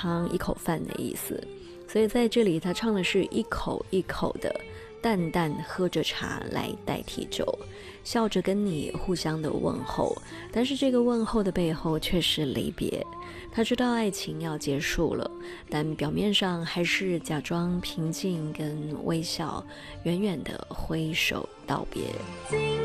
汤一口饭的意思，所以在这里他唱的是一口一口的淡淡喝着茶来代替酒，笑着跟你互相的问候，但是这个问候的背后却是离别。他知道爱情要结束了，但表面上还是假装平静跟微笑，远远的挥手道别。